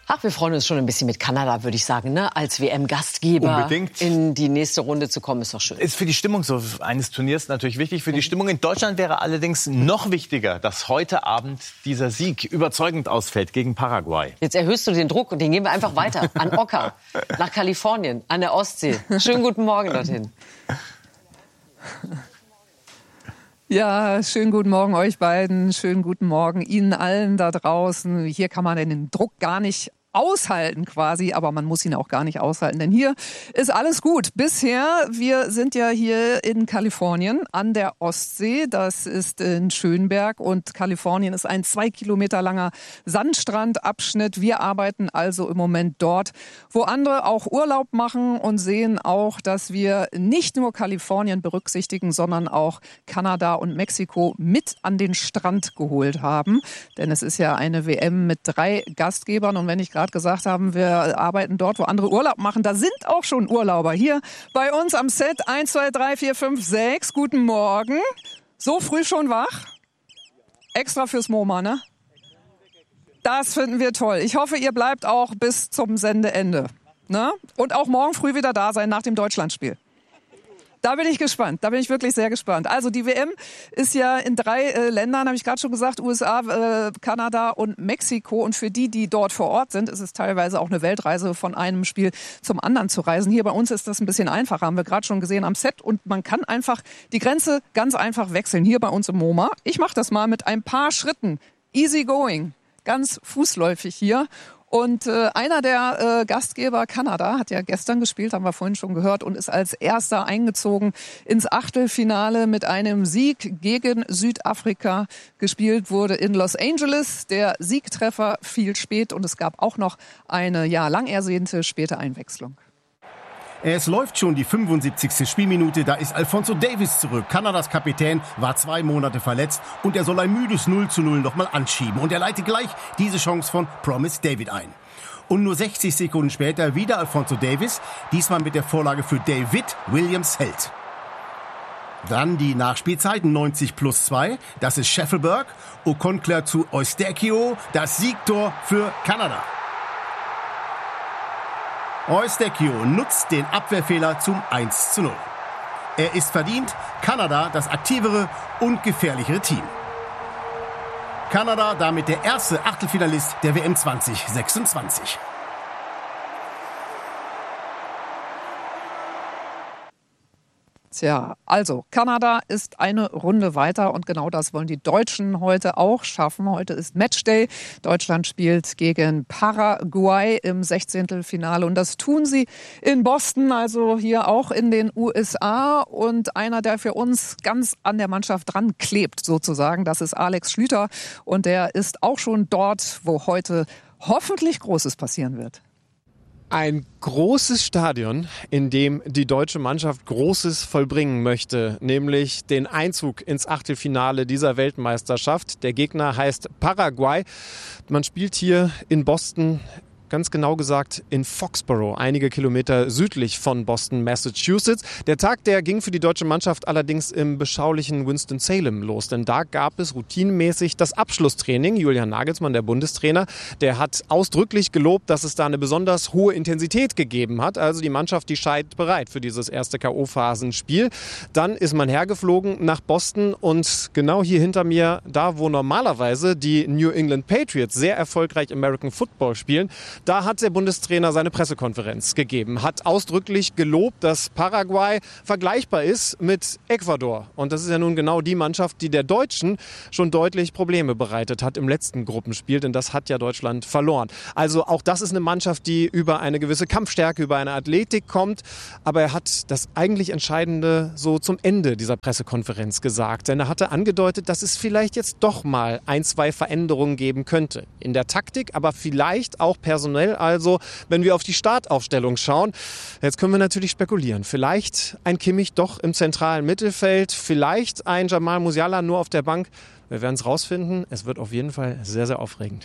Ach, wir freuen uns schon ein bisschen mit Kanada, würde ich sagen, ne? Als WM-Gastgeber unbedingt in die nächste Runde zu kommen, ist doch schön. Ist für die Stimmung so eines Turniers natürlich wichtig. Für die Stimmung in Deutschland wäre allerdings noch wichtiger, dass heute Abend dieser Sieg überzeugend ausfällt gegen Paraguay. Jetzt erhöhst du den Druck und den gehen wir einfach weiter an Oka, nach Kalifornien, an der Ostsee. Schönen guten Morgen dorthin. Ja, schönen guten Morgen euch beiden, schönen guten Morgen Ihnen allen da draußen. Hier kann man den Druck gar nicht aushalten quasi, aber man muss ihn auch gar nicht aushalten, denn hier ist alles gut. Bisher, wir sind ja hier in Kalifornien an der Ostsee, das ist in Schönberg und Kalifornien ist ein 2 Kilometer langer Sandstrandabschnitt. Wir arbeiten also im Moment dort, wo andere auch Urlaub machen und sehen auch, dass wir nicht nur Kalifornien berücksichtigen, sondern auch Kanada und Mexiko mit an den Strand geholt haben, denn es ist ja eine WM mit 3 Gastgebern und wenn ich gerade gesagt haben, wir arbeiten dort, wo andere Urlaub machen. Da sind auch schon Urlauber hier bei uns am Set. 1, 2, 3, 4, 5, 6. Guten Morgen. So früh schon wach? Extra fürs MoMA, ne? Das finden wir toll. Ich hoffe, ihr bleibt auch bis zum Sendeende. Ne? Und auch morgen früh wieder da sein nach dem Deutschlandspiel. Da bin ich gespannt. Da bin ich wirklich sehr gespannt. Also die WM ist ja in 3 Ländern, habe ich gerade schon gesagt, USA, Kanada und Mexiko. Und für die, die dort vor Ort sind, ist es teilweise auch eine Weltreise, von einem Spiel zum anderen zu reisen. Hier bei uns ist das ein bisschen einfacher, haben wir gerade schon gesehen am Set. Und man kann einfach die Grenze ganz einfach wechseln. Hier bei uns im MoMA. Ich mache das mal mit ein paar Schritten. Easy going. Ganz fußläufig hier. Und einer der Gastgeber, Kanada, hat ja gestern gespielt, haben wir vorhin schon gehört, und ist als erster eingezogen ins Achtelfinale mit einem Sieg gegen Südafrika. Gespielt wurde in Los Angeles. Der Siegtreffer fiel spät und es gab auch noch eine lang ersehnte späte Einwechslung. Es läuft schon die 75. Spielminute, da ist Alphonso Davies zurück. Kanadas Kapitän war 2 Monate verletzt und er soll ein müdes 0:0 nochmal anschieben. Und er leitet gleich diese Chance von Promise David ein. Und nur 60 Sekunden später wieder Alphonso Davies, diesmal mit der Vorlage für David Williams Held. Dann die Nachspielzeiten 90+2, das ist Scheffelberg. Okonkler zu Eustáquio, das Siegtor für Kanada. Eustáquio nutzt den Abwehrfehler zum 1:0. Er ist verdient, Kanada das aktivere und gefährlichere Team. Kanada damit der erste Achtelfinalist der WM 2026. Tja, also Kanada ist eine Runde weiter und genau das wollen die Deutschen heute auch schaffen. Heute ist Matchday. Deutschland spielt gegen Paraguay im 16. Finale und das tun sie in Boston, also hier auch in den USA. Und einer, der für uns ganz an der Mannschaft dran klebt sozusagen, das ist Alex Schlüter und der ist auch schon dort, wo heute hoffentlich Großes passieren wird. Ein großes Stadion, in dem die deutsche Mannschaft Großes vollbringen möchte, nämlich den Einzug ins Achtelfinale dieser Weltmeisterschaft. Der Gegner heißt Paraguay. Man spielt hier in Boston, ganz genau gesagt in Foxborough, einige Kilometer südlich von Boston, Massachusetts. Der Tag, der ging für die deutsche Mannschaft allerdings im beschaulichen Winston-Salem los, denn da gab es routinemäßig das Abschlusstraining. Julian Nagelsmann, der Bundestrainer, der hat ausdrücklich gelobt, dass es da eine besonders hohe Intensität gegeben hat. Also die Mannschaft, die scheint bereit für dieses erste K.O.-Phasenspiel. Dann ist man hergeflogen nach Boston und genau hier hinter mir, da wo normalerweise die New England Patriots sehr erfolgreich American Football spielen, da hat der Bundestrainer seine Pressekonferenz gegeben, hat ausdrücklich gelobt, dass Paraguay vergleichbar ist mit Ecuador. Und das ist ja nun genau die Mannschaft, die der Deutschen schon deutlich Probleme bereitet hat im letzten Gruppenspiel, denn das hat ja Deutschland verloren. Also auch das ist eine Mannschaft, die über eine gewisse Kampfstärke, über eine Athletik kommt. Aber er hat das eigentlich Entscheidende so zum Ende dieser Pressekonferenz gesagt. Denn er hatte angedeutet, dass es vielleicht jetzt doch mal 1, 2 Veränderungen geben könnte. In der Taktik, aber vielleicht auch personell. Also, wenn wir auf die Startaufstellung schauen, jetzt können wir natürlich spekulieren. Vielleicht ein Kimmich doch im zentralen Mittelfeld, vielleicht ein Jamal Musiala nur auf der Bank. Wir werden es rausfinden. Es wird auf jeden Fall sehr, sehr aufregend.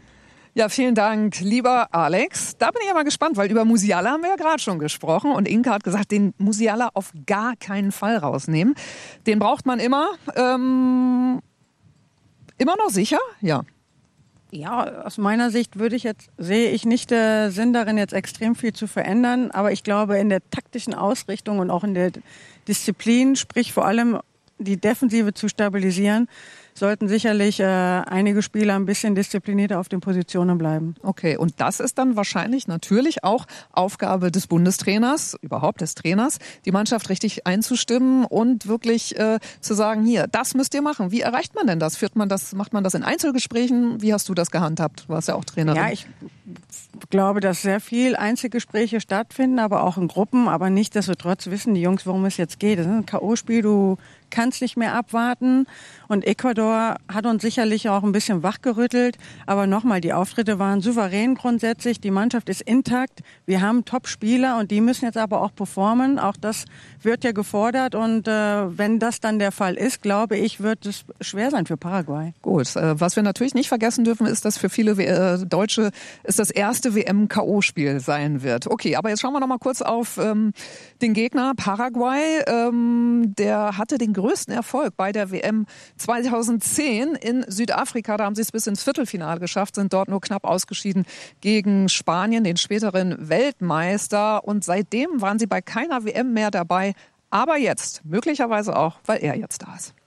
Ja, vielen Dank, lieber Alex. Da bin ich aber gespannt, weil über Musiala haben wir ja gerade schon gesprochen. Und Inka hat gesagt, den Musiala auf gar keinen Fall rausnehmen. Den braucht man immer. Immer noch sicher? Ja. Ja, aus meiner Sicht sehe ich nicht den Sinn darin, jetzt extrem viel zu verändern. Aber ich glaube, in der taktischen Ausrichtung und auch in der Disziplin, sprich vor allem die Defensive zu stabilisieren, sollten sicherlich einige Spieler ein bisschen disziplinierter auf den Positionen bleiben. Okay, und das ist dann wahrscheinlich natürlich auch Aufgabe des Bundestrainers, überhaupt des Trainers, die Mannschaft richtig einzustimmen und wirklich zu sagen, hier, das müsst ihr machen. Wie erreicht man denn das? Macht man das in Einzelgesprächen? Wie hast du das gehandhabt? Du warst ja auch Trainerin. Ja, ich glaube, dass sehr viel Einzelgespräche stattfinden, aber auch in Gruppen. Aber nichtsdestotrotz wissen die Jungs, worum es jetzt geht. Das ist ein K.O.-Spiel, du kannst nicht mehr abwarten. Und Ecuador hat uns sicherlich auch ein bisschen wachgerüttelt. Aber nochmal, die Auftritte waren souverän grundsätzlich. Die Mannschaft ist intakt. Wir haben Top-Spieler und die müssen jetzt aber auch performen. Auch das wird ja gefordert. Und wenn das dann der Fall ist, glaube ich, wird es schwer sein für Paraguay. Gut, was wir natürlich nicht vergessen dürfen, ist, dass für viele Deutsche es das erste WM-K.O.-Spiel sein wird. Okay, aber jetzt schauen wir noch mal kurz auf den Gegner Paraguay. Der hatte den größten Erfolg bei der WM 2010 in Südafrika. Da haben sie es bis ins Viertelfinale geschafft, sind dort nur knapp ausgeschieden gegen Spanien, den späteren Weltmeister. Und seitdem waren sie bei keiner WM mehr dabei. Aber jetzt, möglicherweise auch, weil er jetzt da ist.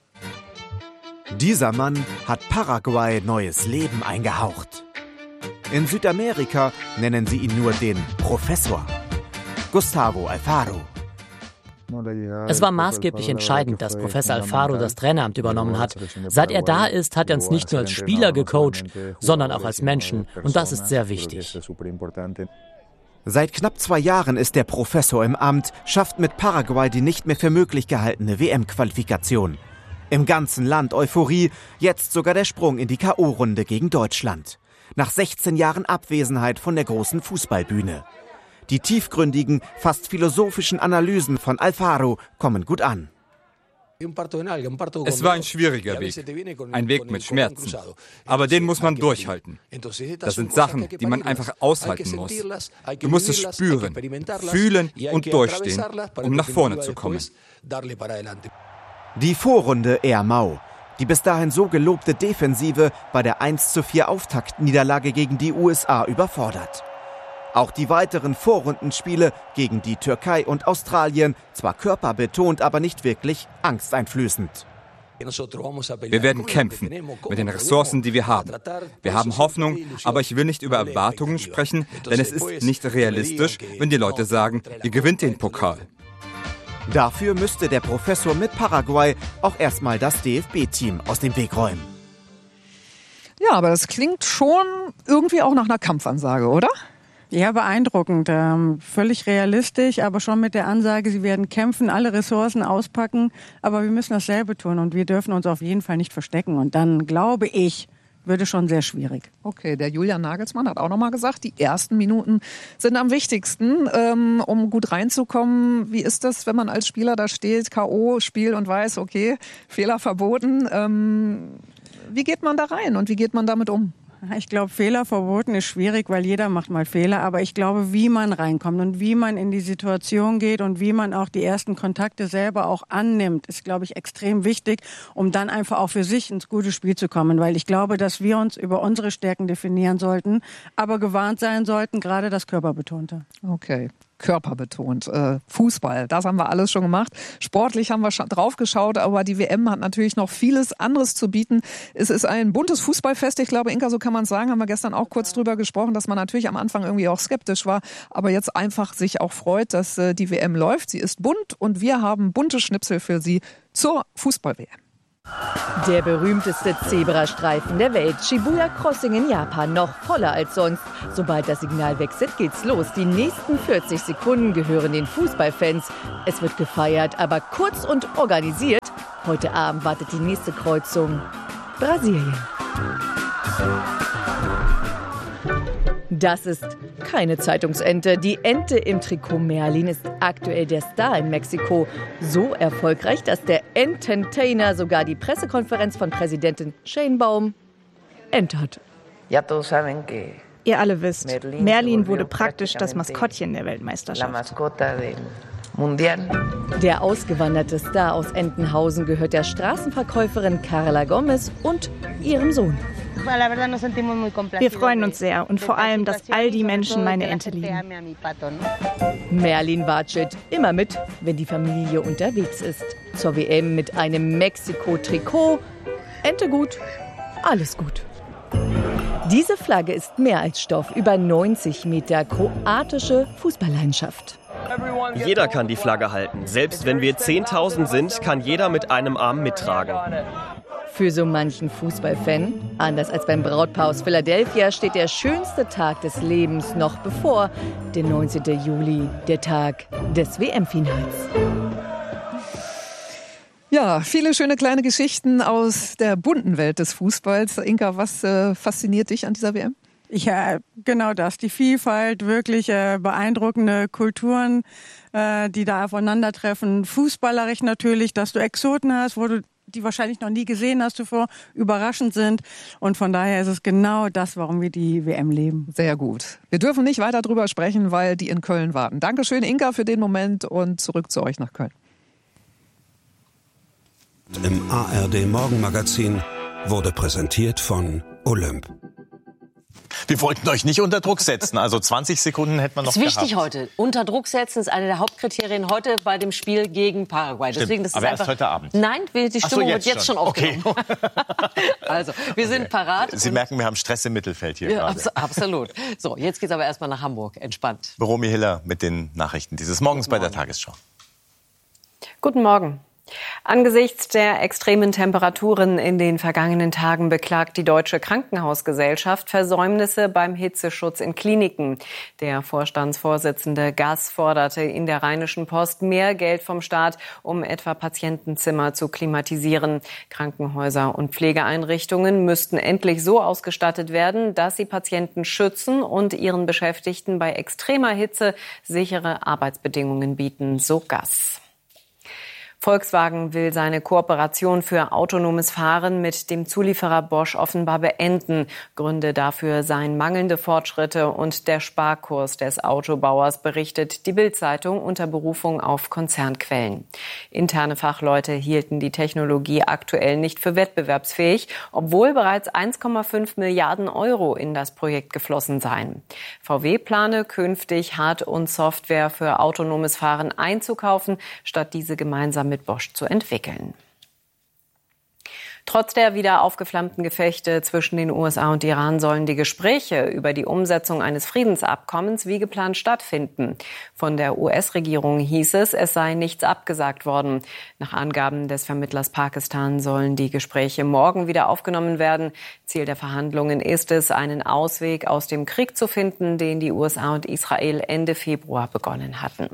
Dieser Mann hat Paraguay neues Leben eingehaucht. In Südamerika nennen sie ihn nur den Professor. Gustavo Alfaro. Es war maßgeblich entscheidend, dass Professor Alfaro das Traineramt übernommen hat. Seit er da ist, hat er uns nicht nur als Spieler gecoacht, sondern auch als Menschen. Und das ist sehr wichtig. Seit knapp 2 Jahren ist der Professor im Amt, schafft mit Paraguay die nicht mehr für möglich gehaltene WM-Qualifikation. Im ganzen Land Euphorie, jetzt sogar der Sprung in die K.O.-Runde gegen Deutschland. Nach 16 Jahren Abwesenheit von der großen Fußballbühne. Die tiefgründigen, fast philosophischen Analysen von Alfaro kommen gut an. Es war ein schwieriger Weg, ein Weg mit Schmerzen. Aber den muss man durchhalten. Das sind Sachen, die man einfach aushalten muss. Du musst es spüren, fühlen und durchstehen, um nach vorne zu kommen. Die Vorrunde eher mau. Die bis dahin so gelobte Defensive bei der 1:4 Auftaktniederlage gegen die USA überfordert. Auch die weiteren Vorrundenspiele gegen die Türkei und Australien, zwar körperbetont, aber nicht wirklich angsteinflößend. Wir werden kämpfen mit den Ressourcen, die wir haben. Wir haben Hoffnung, aber ich will nicht über Erwartungen sprechen, denn es ist nicht realistisch, wenn die Leute sagen, ihr gewinnt den Pokal. Dafür müsste der Professor mit Paraguay auch erstmal das DFB-Team aus dem Weg räumen. Ja, aber das klingt schon irgendwie auch nach einer Kampfansage, oder? Ja, beeindruckend. Völlig realistisch, aber schon mit der Ansage, sie werden kämpfen, alle Ressourcen auspacken. Aber wir müssen dasselbe tun und wir dürfen uns auf jeden Fall nicht verstecken. Und dann, glaube ich, würde schon sehr schwierig. Okay, der Julian Nagelsmann hat auch nochmal gesagt, die ersten Minuten sind am wichtigsten, um gut reinzukommen. Wie ist das, wenn man als Spieler da steht, K.O. spielt und weiß, okay, Fehler verboten. Wie geht man da rein und wie geht man damit um? Ich glaube, Fehler verboten ist schwierig, weil jeder macht mal Fehler. Aber ich glaube, wie man reinkommt und wie man in die Situation geht und wie man auch die ersten Kontakte selber auch annimmt, ist, glaube ich, extrem wichtig, um dann einfach auch für sich ins gute Spiel zu kommen. Weil ich glaube, dass wir uns über unsere Stärken definieren sollten, aber gewarnt sein sollten, gerade das Körperbetonte. Okay. Körperbetont. Fußball, das haben wir alles schon gemacht. Sportlich haben wir drauf geschaut, aber die WM hat natürlich noch vieles anderes zu bieten. Es ist ein buntes Fußballfest. Ich glaube, Inka, so kann man es sagen, haben wir gestern auch kurz drüber gesprochen, dass man natürlich am Anfang irgendwie auch skeptisch war, aber jetzt einfach sich auch freut, dass die WM läuft. Sie ist bunt und wir haben bunte Schnipsel für Sie zur Fußball-WM. Der berühmteste Zebrastreifen der Welt, Shibuya Crossing in Japan, noch voller als sonst. Sobald das Signal wechselt, geht's los. Die nächsten 40 Sekunden gehören den Fußballfans. Es wird gefeiert, aber kurz und organisiert. Heute Abend wartet die nächste Kreuzung: Brasilien. Das ist keine Zeitungsente. Die Ente im Trikot Merlin ist aktuell der Star in Mexiko. So erfolgreich, dass der Entertainer sogar die Pressekonferenz von Präsidentin Sheinbaum entert. Ihr alle wisst, Merlin wurde praktisch das Maskottchen der Weltmeisterschaft. Der ausgewanderte Star aus Entenhausen gehört der Straßenverkäuferin Carla Gomez und ihrem Sohn. Wir freuen uns sehr und vor allem, dass all die Menschen meine Ente lieben. Merlin watschelt immer mit, wenn die Familie unterwegs ist. Zur WM mit einem Mexiko-Trikot. Ente gut, alles gut. Diese Flagge ist mehr als Stoff. Über 90 Meter kroatische Fußballleidenschaft. Jeder kann die Flagge halten. Selbst wenn wir 10.000 sind, kann jeder mit einem Arm mittragen. Für so manchen Fußballfan, anders als beim Brautpaar aus Philadelphia, steht der schönste Tag des Lebens noch bevor. Der 19. Juli, der Tag des WM-Finals. Ja, viele schöne kleine Geschichten aus der bunten Welt des Fußballs. Inka, was fasziniert dich an dieser WM? Ja, genau das. Die Vielfalt, wirklich beeindruckende Kulturen, die da aufeinandertreffen. Fußballerisch natürlich, dass du Exoten hast, wo du die wahrscheinlich noch nie gesehen hast zuvor, überraschend sind. Und von daher ist es genau das, warum wir die WM leben. Sehr gut. Wir dürfen nicht weiter drüber sprechen, weil die in Köln warten. Dankeschön, Inka, für den Moment und zurück zu euch nach Köln. Im ARD Morgenmagazin wurde präsentiert von Olymp. Wir wollten euch nicht unter Druck setzen. Also 20 Sekunden hätte man noch gehabt. Das ist wichtig heute. Unter Druck setzen ist eine der Hauptkriterien heute bei dem Spiel gegen Paraguay. Deswegen, das aber ist einfach, erst heute Abend. Nein, die Stimmung wird jetzt schon aufgenommen. Okay. Also, wir sind parat. Sie merken, wir haben Stress im Mittelfeld hier gerade. Absolut. So, jetzt geht's aber erstmal nach Hamburg. Entspannt. Romy Hiller mit den Nachrichten dieses Morgens bei der Tagesschau. Guten Morgen. Angesichts der extremen Temperaturen in den vergangenen Tagen beklagt die Deutsche Krankenhausgesellschaft Versäumnisse beim Hitzeschutz in Kliniken. Der Vorstandsvorsitzende Gass forderte in der Rheinischen Post mehr Geld vom Staat, um etwa Patientenzimmer zu klimatisieren. Krankenhäuser und Pflegeeinrichtungen müssten endlich so ausgestattet werden, dass sie Patienten schützen und ihren Beschäftigten bei extremer Hitze sichere Arbeitsbedingungen bieten, so Gass. Volkswagen will seine Kooperation für autonomes Fahren mit dem Zulieferer Bosch offenbar beenden. Gründe dafür seien mangelnde Fortschritte und der Sparkurs des Autobauers, berichtet die Bild-Zeitung unter Berufung auf Konzernquellen. Interne Fachleute hielten die Technologie aktuell nicht für wettbewerbsfähig, obwohl bereits 1,5 Milliarden Euro in das Projekt geflossen seien. VW plane künftig Hard- und Software für autonomes Fahren einzukaufen, statt diese gemeinsam mit Bosch zu entwickeln. Trotz der wieder aufgeflammten Gefechte zwischen den USA und Iran sollen die Gespräche über die Umsetzung eines Friedensabkommens wie geplant stattfinden. Von der US-Regierung hieß es, es sei nichts abgesagt worden. Nach Angaben des Vermittlers Pakistan sollen die Gespräche morgen wieder aufgenommen werden. Ziel der Verhandlungen ist es, einen Ausweg aus dem Krieg zu finden, den die USA und Israel Ende Februar begonnen hatten.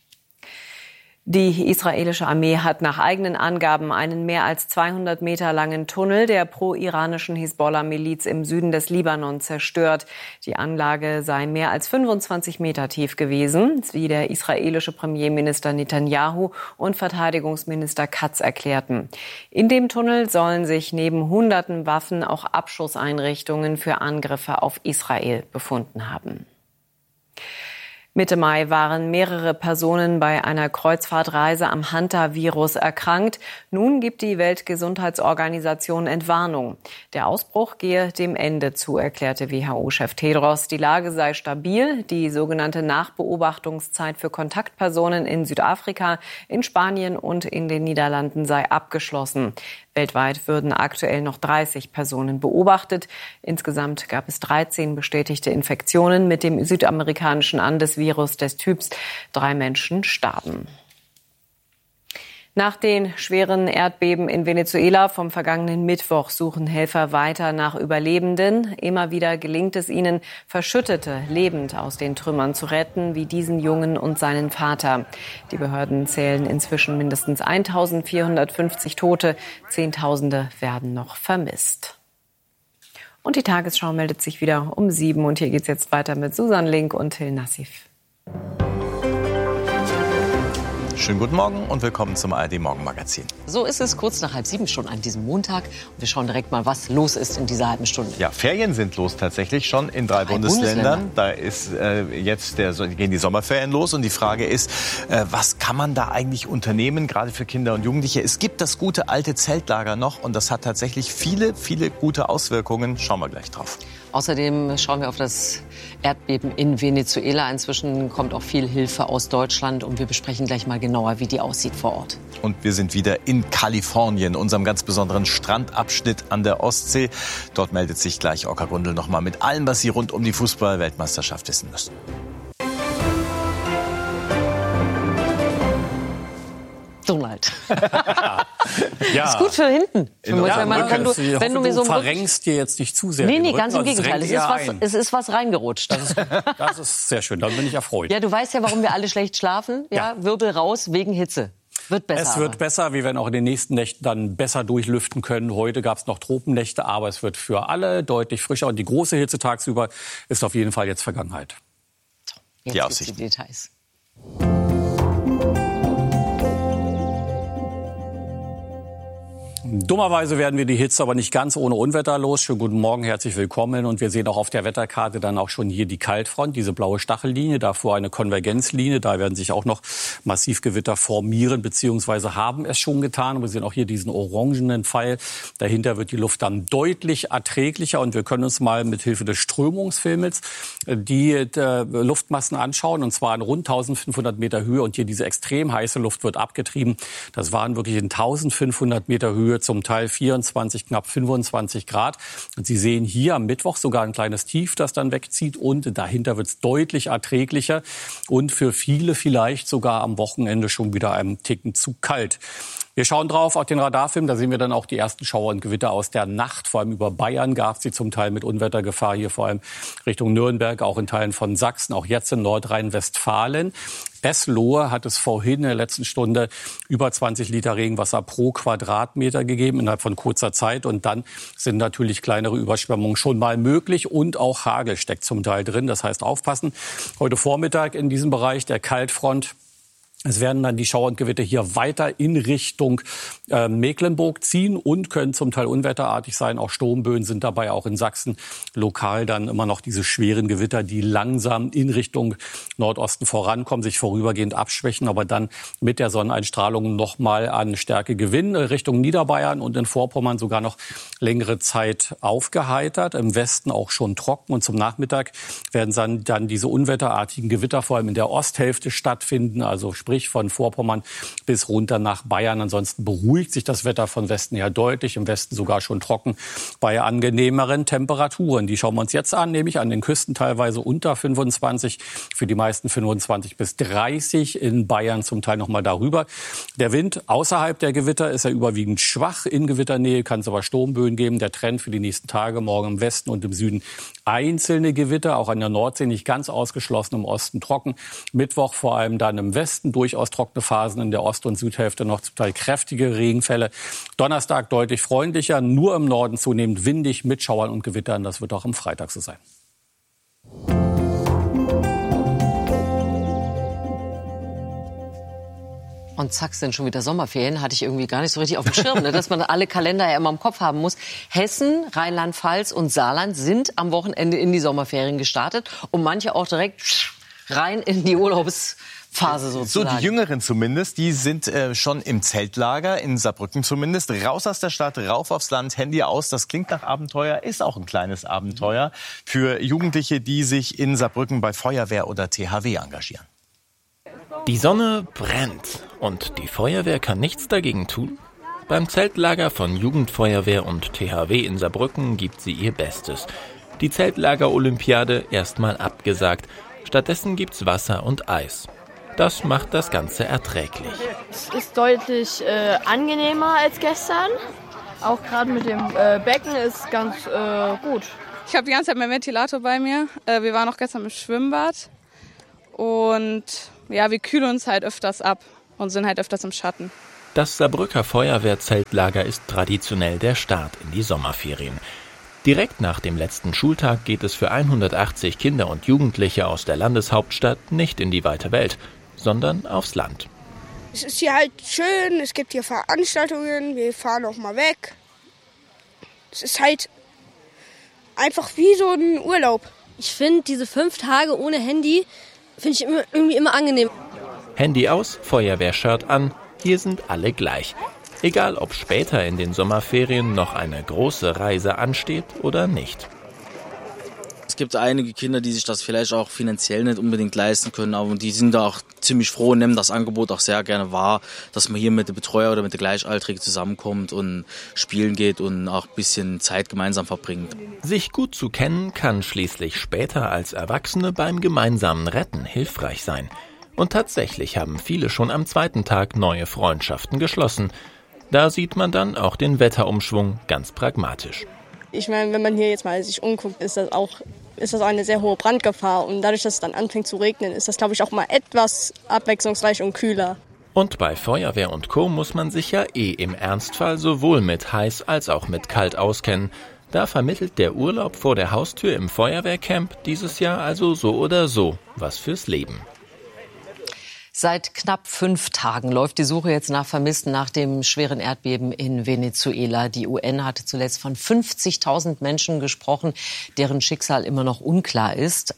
Die israelische Armee hat nach eigenen Angaben einen mehr als 200 Meter langen Tunnel der pro-iranischen Hisbollah-Miliz im Süden des Libanon zerstört. Die Anlage sei mehr als 25 Meter tief gewesen, wie der israelische Premierminister Netanyahu und Verteidigungsminister Katz erklärten. In dem Tunnel sollen sich neben hunderten Waffen auch Abschusseinrichtungen für Angriffe auf Israel befunden haben. Mitte Mai waren mehrere Personen bei einer Kreuzfahrtreise am Hanta-Virus erkrankt. Nun gibt die Weltgesundheitsorganisation Entwarnung. Der Ausbruch gehe dem Ende zu, erklärte WHO-Chef Tedros. Die Lage sei stabil. Die sogenannte Nachbeobachtungszeit für Kontaktpersonen in Südafrika, in Spanien und in den Niederlanden sei abgeschlossen. Weltweit würden aktuell noch 30 Personen beobachtet. Insgesamt gab es 13 bestätigte Infektionen mit dem südamerikanischen Andesvirus des Typs. 3 Menschen starben. Nach den schweren Erdbeben in Venezuela vom vergangenen Mittwoch suchen Helfer weiter nach Überlebenden. Immer wieder gelingt es ihnen, Verschüttete lebend aus den Trümmern zu retten, wie diesen Jungen und seinen Vater. Die Behörden zählen inzwischen mindestens 1.450 Tote. Zehntausende werden noch vermisst. Und die Tagesschau meldet sich wieder um 7. Und hier geht's jetzt weiter mit Susan Link und Till Nassif. Schönen guten Morgen und willkommen zum ARD Morgenmagazin. So ist es, kurz nach 6:30 schon an diesem Montag. Und wir schauen direkt mal, was los ist in dieser halben Stunde. Ja, Ferien sind los tatsächlich schon in drei Bundesländern. Da ist gehen die Sommerferien los und die Frage ist, was kann man da eigentlich unternehmen, gerade für Kinder und Jugendliche? Es gibt das gute alte Zeltlager noch und das hat tatsächlich viele, viele gute Auswirkungen. Schauen wir gleich drauf. Außerdem schauen wir auf das Erdbeben in Venezuela. Inzwischen kommt auch viel Hilfe aus Deutschland und wir besprechen gleich mal genauer, wie die aussieht vor Ort. Und wir sind wieder in Kalifornien, unserem ganz besonderen Strandabschnitt an der Ostsee. Dort meldet sich gleich Oka Gundel noch mal mit allem, was Sie rund um die Fußball-Weltmeisterschaft wissen müssen. Donald. Ja. Ist gut für hinten. Wenn du mir so verrenkst dir jetzt nicht zu sehr. Nee, ganz im Gegenteil. Es ist was reingerutscht. Das ist sehr schön, dann bin ich erfreut. Ja, du weißt ja, warum wir alle schlecht schlafen. Ja, Wirbel raus wegen Hitze. Wird besser. Es wird besser. Wir werden auch in den nächsten Nächten dann besser durchlüften können. Heute gab es noch Tropennächte, aber es wird für alle deutlich frischer. Und die große Hitze tagsüber ist auf jeden Fall jetzt Vergangenheit. Jetzt die Aussichten. Die Details. Dummerweise werden wir die Hitze aber nicht ganz ohne Unwetter los. Schönen guten Morgen, herzlich willkommen. Und wir sehen auch auf der Wetterkarte dann auch schon hier die Kaltfront, diese blaue Stachellinie, davor eine Konvergenzlinie. Da werden sich auch noch Massivgewitter formieren, beziehungsweise haben es schon getan. Und wir sehen auch hier diesen orangenen Pfeil. Dahinter wird die Luft dann deutlich erträglicher. Und wir können uns mal mit Hilfe des Strömungsfilms die Luftmassen anschauen. Und zwar in rund 1500 Meter Höhe. Und hier diese extrem heiße Luft wird abgetrieben. Das waren wirklich in 1500 Meter Höhe, zum Teil 24, knapp 25 Grad. Und Sie sehen hier am Mittwoch sogar ein kleines Tief, das dann wegzieht. Und dahinter wird es deutlich erträglicher. Und für viele vielleicht sogar am Wochenende schon wieder einen Ticken zu kalt. Wir schauen drauf auf den Radarfilm. Da sehen wir dann auch die ersten Schauer und Gewitter aus der Nacht. Vor allem über Bayern gab es sie zum Teil mit Unwettergefahr. Hier vor allem Richtung Nürnberg, auch in Teilen von Sachsen, auch jetzt in Nordrhein-Westfalen. Eslohe hat es vorhin in der letzten Stunde über 20 Liter Regenwasser pro Quadratmeter gegeben innerhalb von kurzer Zeit. Und dann sind natürlich kleinere Überschwemmungen schon mal möglich. Und auch Hagel steckt zum Teil drin. Das heißt, aufpassen. Heute Vormittag in diesem Bereich der Kaltfront. Es werden dann die Schauer und Gewitter hier weiter in Richtung Mecklenburg ziehen und können zum Teil unwetterartig sein. Auch Sturmböen sind dabei, auch in Sachsen. Lokal dann immer noch diese schweren Gewitter, die langsam in Richtung Nordosten vorankommen, sich vorübergehend abschwächen, aber dann mit der Sonneneinstrahlung nochmal an Stärke gewinnen. Richtung Niederbayern und in Vorpommern sogar noch längere Zeit aufgeheitert. Im Westen auch schon trocken. Und zum Nachmittag werden dann diese unwetterartigen Gewitter vor allem in der Osthälfte stattfinden. Also sprich von Vorpommern bis runter nach Bayern. Ansonsten beruhigt sich das Wetter von Westen her deutlich. Im Westen sogar schon trocken bei angenehmeren Temperaturen. Die schauen wir uns jetzt an, nämlich an den Küsten teilweise unter 25, für die meisten 25 bis 30, in Bayern zum Teil noch mal darüber. Der Wind außerhalb der Gewitter ist ja überwiegend schwach. In Gewitternähe kann es aber Sturmböen geben. Der Trend für die nächsten Tage, morgen im Westen und im Süden einzelne Gewitter, auch an der Nordsee nicht ganz ausgeschlossen, im Osten trocken. Mittwoch vor allem dann im Westen durchaus trockene Phasen, in der Ost- und Südhälfte noch zum Teil kräftige Regenfälle. Donnerstag deutlich freundlicher, nur im Norden zunehmend windig mit Schauern und Gewittern. Das wird auch am Freitag so sein. Und zack, sind schon wieder Sommerferien. Hatte ich irgendwie gar nicht so richtig auf dem Schirm, ne? Dass man alle Kalender ja immer im Kopf haben muss. Hessen, Rheinland-Pfalz und Saarland sind am Wochenende in die Sommerferien gestartet. Und manche auch direkt rein in die Urlaubsphase sozusagen. So die Jüngeren zumindest, die sind schon im Zeltlager, in Saarbrücken zumindest. Raus aus der Stadt, rauf aufs Land, Handy aus. Das klingt nach Abenteuer, ist auch ein kleines Abenteuer für Jugendliche, die sich in Saarbrücken bei Feuerwehr oder THW engagieren. Die Sonne brennt und die Feuerwehr kann nichts dagegen tun? Beim Zeltlager von Jugendfeuerwehr und THW in Saarbrücken gibt sie ihr Bestes. Die Zeltlager-Olympiade erstmal abgesagt. Stattdessen gibt's Wasser und Eis. Das macht das Ganze erträglich. Es ist deutlich angenehmer als gestern. Auch gerade mit dem Becken ist ganz gut. Ich habe die ganze Zeit meinen Ventilator bei mir. Wir waren auch gestern im Schwimmbad. Und ja, wir kühlen uns halt öfters ab und sind halt öfters im Schatten. Das Saarbrücker Feuerwehrzeltlager ist traditionell der Start in die Sommerferien. Direkt nach dem letzten Schultag geht es für 180 Kinder und Jugendliche aus der Landeshauptstadt nicht in die weite Welt, sondern aufs Land. Es ist hier halt schön, es gibt hier Veranstaltungen, wir fahren auch mal weg. Es ist halt einfach wie so ein Urlaub. Ich finde diese 5 Tage ohne Handy, finde ich irgendwie immer angenehm. Handy aus, Feuerwehrshirt an, hier sind alle gleich. Egal, ob später in den Sommerferien noch eine große Reise ansteht oder nicht. Es gibt einige Kinder, die sich das vielleicht auch finanziell nicht unbedingt leisten können, aber die sind da auch ziemlich froh und nehmen das Angebot auch sehr gerne wahr, dass man hier mit dem Betreuer oder mit der Gleichaltrigen zusammenkommt und spielen geht und auch ein bisschen Zeit gemeinsam verbringt. Sich gut zu kennen kann schließlich später als Erwachsene beim gemeinsamen Retten hilfreich sein. Und tatsächlich haben viele schon am 2. Tag neue Freundschaften geschlossen. Da sieht man dann auch den Wetterumschwung ganz pragmatisch. Ich meine, wenn man hier jetzt mal sich umguckt, ist das auch eine sehr hohe Brandgefahr. Und dadurch, dass es dann anfängt zu regnen, ist das, glaube ich, auch mal etwas abwechslungsreich und kühler. Und bei Feuerwehr und Co. muss man sich ja im Ernstfall sowohl mit heiß als auch mit kalt auskennen. Da vermittelt der Urlaub vor der Haustür im Feuerwehrcamp dieses Jahr also so oder so was fürs Leben. Seit knapp 5 Tagen läuft die Suche jetzt nach Vermissten nach dem schweren Erdbeben in Venezuela. Die UN hatte zuletzt von 50.000 Menschen gesprochen, deren Schicksal immer noch unklar ist.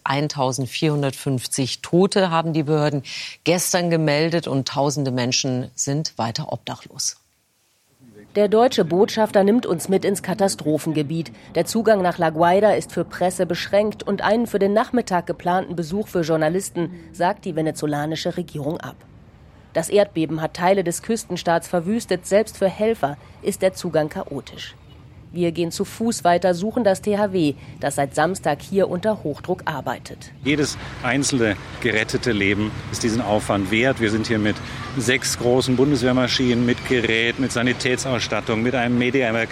1.450 Tote haben die Behörden gestern gemeldet und tausende Menschen sind weiter obdachlos. Der deutsche Botschafter nimmt uns mit ins Katastrophengebiet. Der Zugang nach La Guaira ist für Presse beschränkt und einen für den Nachmittag geplanten Besuch für Journalisten sagt die venezolanische Regierung ab. Das Erdbeben hat Teile des Küstenstaats verwüstet. Selbst für Helfer ist der Zugang chaotisch. Wir gehen zu Fuß weiter, suchen das THW, das seit Samstag hier unter Hochdruck arbeitet. Jedes einzelne gerettete Leben ist diesen Aufwand wert. Wir sind hier mit 6 großen Bundeswehrmaschinen, mit Gerät, mit Sanitätsausstattung, mit einem Mediamark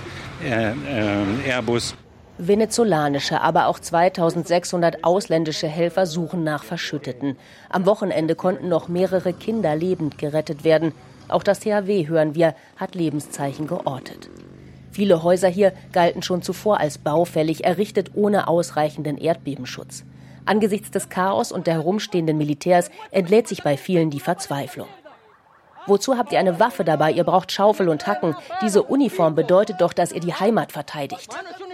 Airbus. Venezolanische, aber auch 2600 ausländische Helfer suchen nach Verschütteten. Am Wochenende konnten noch mehrere Kinder lebend gerettet werden. Auch das THW, hören wir, hat Lebenszeichen geortet. Viele Häuser hier galten schon zuvor als baufällig, errichtet ohne ausreichenden Erdbebenschutz. Angesichts des Chaos und der herumstehenden Militärs entlädt sich bei vielen die Verzweiflung. Wozu habt ihr eine Waffe dabei? Ihr braucht Schaufel und Hacken. Diese Uniform bedeutet doch, dass ihr die Heimat verteidigt.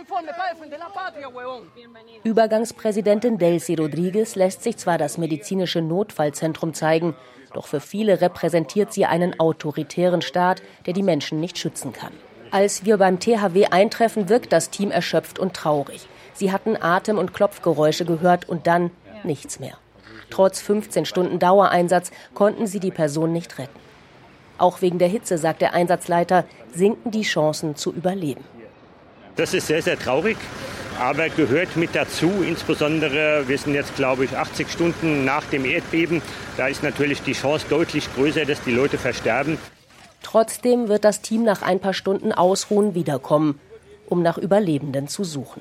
Übergangspräsidentin Delcy Rodriguez lässt sich zwar das medizinische Notfallzentrum zeigen, doch für viele repräsentiert sie einen autoritären Staat, der die Menschen nicht schützen kann. Als wir beim THW eintreffen, wirkt das Team erschöpft und traurig. Sie hatten Atem- und Klopfgeräusche gehört und dann nichts mehr. Trotz 15 Stunden Dauereinsatz konnten sie die Person nicht retten. Auch wegen der Hitze, sagt der Einsatzleiter, sinken die Chancen zu überleben. Das ist sehr, sehr traurig, aber gehört mit dazu. Insbesondere, wir sind jetzt, glaube ich, 80 Stunden nach dem Erdbeben. Da ist natürlich die Chance deutlich größer, dass die Leute versterben. Trotzdem wird das Team nach ein paar Stunden Ausruhen wiederkommen, um nach Überlebenden zu suchen.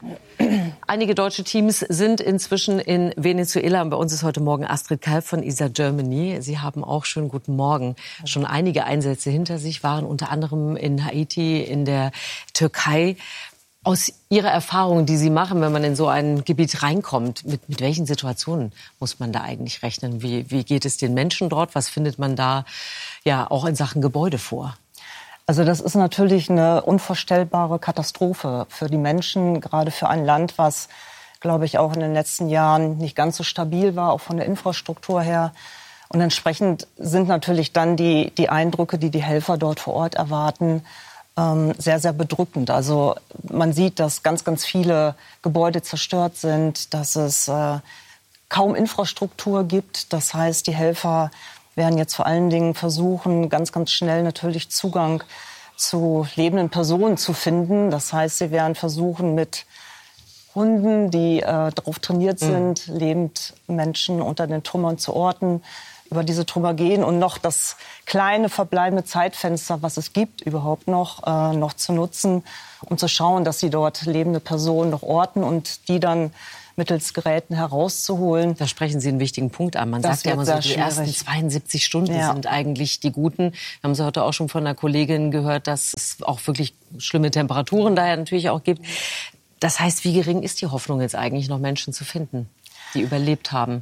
Einige deutsche Teams sind inzwischen in Venezuela. Und bei uns ist heute Morgen Astrid Kalb von ESA Germany. Sie haben auch schönen guten Morgen. Schon einige Einsätze hinter sich, waren unter anderem in Haiti, in der Türkei. Aus Ihrer Erfahrung, die Sie machen, wenn man in so ein Gebiet reinkommt, mit welchen Situationen muss man da eigentlich rechnen? Wie geht es den Menschen dort? Was findet man da ja auch in Sachen Gebäude vor? Also das ist natürlich eine unvorstellbare Katastrophe für die Menschen, gerade für ein Land, was, glaube ich, auch in den letzten Jahren nicht ganz so stabil war, auch von der Infrastruktur her. Und entsprechend sind natürlich dann die Eindrücke, die die Helfer dort vor Ort erwarten, sehr, sehr bedrückend. Also man sieht, dass ganz, ganz viele Gebäude zerstört sind, dass es kaum Infrastruktur gibt. Das heißt, die Helfer werden jetzt vor allen Dingen versuchen, ganz, ganz schnell natürlich Zugang zu lebenden Personen zu finden. Das heißt, sie werden versuchen, mit Hunden, die darauf trainiert sind, lebend Menschen unter den Trümmern zu orten, über diese Trümmer gehen und noch das kleine verbleibende Zeitfenster, was es gibt, überhaupt noch zu nutzen, um zu schauen, dass sie dort lebende Personen noch orten und die dann mittels Geräten herauszuholen. Da sprechen Sie einen wichtigen Punkt an. Man sagt ja immer so, die ersten 72 Stunden sind eigentlich die guten. Wir haben Sie heute auch schon von einer Kollegin gehört, dass es auch wirklich schlimme Temperaturen daher natürlich auch gibt. Das heißt, wie gering ist die Hoffnung jetzt eigentlich noch Menschen zu finden, die überlebt haben?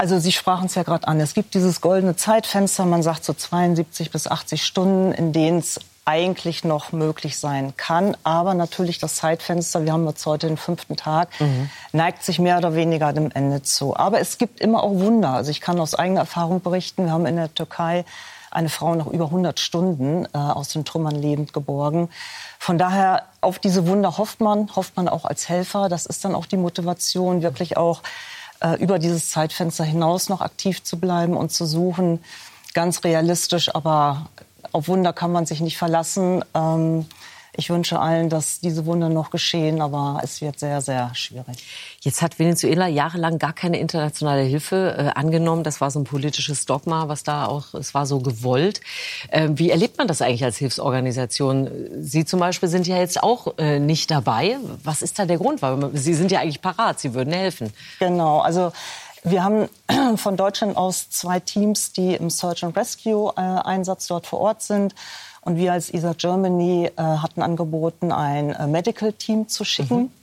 Also Sie sprachen es ja gerade an. Es gibt dieses goldene Zeitfenster, man sagt so 72 bis 80 Stunden, in denen es eigentlich noch möglich sein kann. Aber natürlich das Zeitfenster, wir haben jetzt heute den 5. Tag, neigt sich mehr oder weniger dem Ende zu. Aber es gibt immer auch Wunder. Also ich kann aus eigener Erfahrung berichten, wir haben in der Türkei eine Frau nach über 100 Stunden aus den Trümmern lebend geborgen. Von daher, auf diese Wunder hofft man auch als Helfer. Das ist dann auch die Motivation, wirklich auch über dieses Zeitfenster hinaus noch aktiv zu bleiben und zu suchen. Ganz realistisch, aber auf Wunder kann man sich nicht verlassen. Ich wünsche allen, dass diese Wunder noch geschehen, aber es wird sehr, sehr schwierig. Jetzt hat Venezuela jahrelang gar keine internationale Hilfe angenommen. Das war so ein politisches Dogma, was da auch, es war so gewollt. Wie erlebt man das eigentlich als Hilfsorganisation? Sie zum Beispiel sind ja jetzt auch nicht dabei. Was ist da der Grund? Weil Sie sind ja eigentlich parat, Sie würden helfen. Genau, also wir haben von Deutschland aus 2 Teams, die im Search and Rescue Einsatz dort vor Ort sind. Und wir als ESA Germany hatten angeboten, ein Medical Team zu schicken.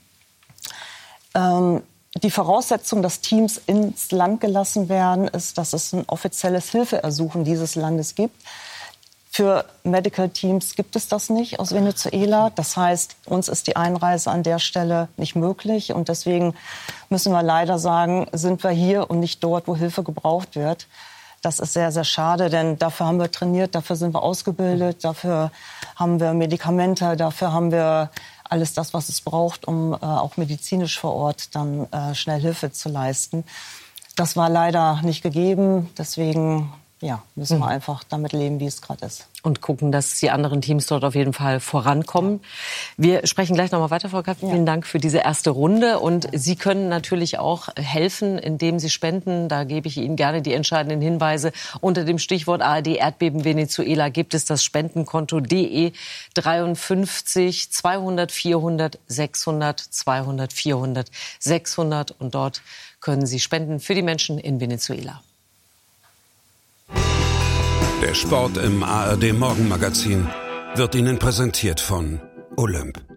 Die Voraussetzung, dass Teams ins Land gelassen werden, ist, dass es ein offizielles Hilfeersuchen dieses Landes gibt. Für Medical Teams gibt es das nicht aus Venezuela. Das heißt, uns ist die Einreise an der Stelle nicht möglich. Und deswegen müssen wir leider sagen, sind wir hier und nicht dort, wo Hilfe gebraucht wird. Das ist sehr, sehr schade, denn dafür haben wir trainiert, dafür sind wir ausgebildet, dafür haben wir Medikamente, dafür haben wir alles das, was es braucht, um auch medizinisch vor Ort dann schnell Hilfe zu leisten. Das war leider nicht gegeben, deswegen müssen wir einfach damit leben, wie es gerade ist. Und gucken, dass die anderen Teams dort auf jeden Fall vorankommen. Wir sprechen gleich noch mal weiter, Frau Kapp. Vielen Dank für diese erste Runde. Und Sie können natürlich auch helfen, indem Sie spenden. Da gebe ich Ihnen gerne die entscheidenden Hinweise. Unter dem Stichwort ARD Erdbeben Venezuela gibt es das Spendenkonto DE 53 200 400 600 200 400 600. Und dort können Sie spenden für die Menschen in Venezuela. Der Sport im ARD Morgenmagazin wird Ihnen präsentiert von Olymp.